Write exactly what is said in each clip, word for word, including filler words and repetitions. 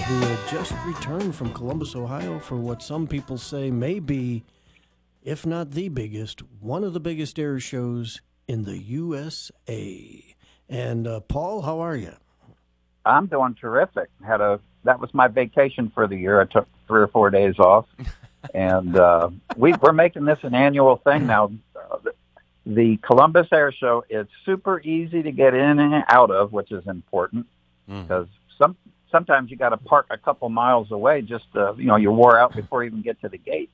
who had just returned from Columbus, Ohio for what some people say may be, if not the biggest, one of the biggest air shows in the U S A. And uh, Paul, how are you? I'm doing terrific. Had a that was my vacation for the year. I took three or four days off, and uh, we we're making this an annual thing now. Uh, the, the Columbus Air Show. It's super easy to get in and out of, which is important because mm. some sometimes you got to park a couple miles away. Just uh, you know, you're wore out before you even get to the gate.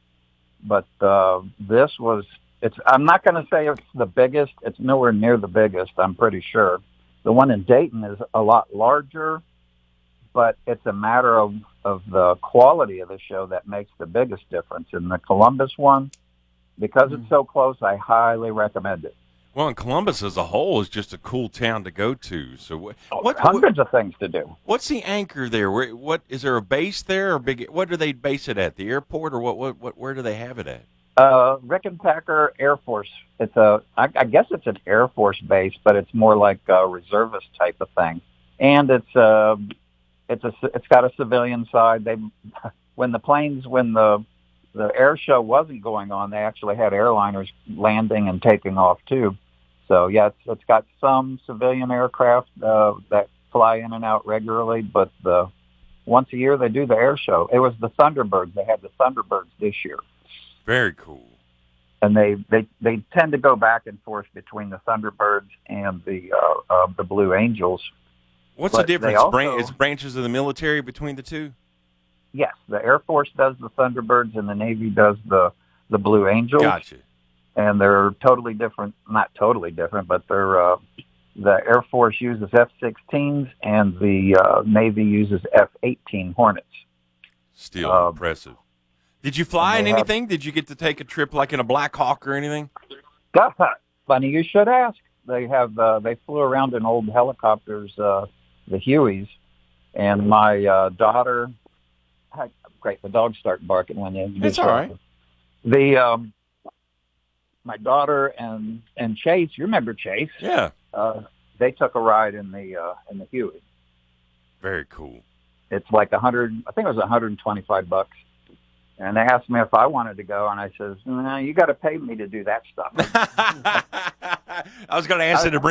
But uh, this was. It's. I'm not going to say it's the biggest. It's nowhere near the biggest. I'm pretty sure. The one in Dayton is a lot larger, but it's a matter of, of the quality of the show that makes the biggest difference. In the Columbus one, because mm. it's so close, I highly recommend it. Well, and Columbus as a whole is just a cool town to go to. So what, oh, what hundreds what, of things to do. What's the anchor there? Where, what is there a base there or big? What do they base it at? The airport or what? What? what where do they have it at? Uh, Rickenbacker Air Force. It's a, I, I guess it's an Air Force base, but it's more like a reservist type of thing. And it's uh, it's a, it's got a civilian side. They, when the planes, when the the air show wasn't going on, they actually had airliners landing and taking off too. So yeah, it's, it's got some civilian aircraft uh, that fly in and out regularly, but the, once a year they do the air show. It was the Thunderbirds. They had the Thunderbirds this year. Very cool. And they, they, they tend to go back and forth between the Thunderbirds and the uh, uh, the Blue Angels. What's but the difference? Also, Bran- it's branches of the military between the two? Yes. The Air Force does the Thunderbirds and the Navy does the, the Blue Angels. Gotcha. And they're totally different. Not totally different, but they're uh, the Air Force uses F sixteens and the uh, Navy uses F eighteen Hornets. Still uh, impressive. Did you fly in anything? Have, Did you get to take a trip like in a Black Hawk or anything? Funny you should ask. They have uh, they flew around in old helicopters, uh, the Hueys, and my uh, daughter. Great, the dogs start barking when you. It's all right. The um, my daughter and and Chase. You remember Chase? Yeah. Uh, they took a ride in the uh, in the Huey. Very cool. It's like a hundred. I think it was one hundred and twenty-five bucks. And they asked me if I wanted to go, and I says, "No, you got to pay me to do that stuff." I was going to ask you to bring.